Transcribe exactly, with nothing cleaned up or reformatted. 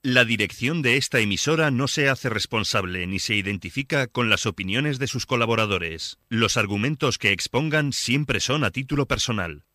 La dirección de esta emisora no se hace responsable ni se identifica con las opiniones de sus colaboradores. Los argumentos que expongan siempre son a título personal.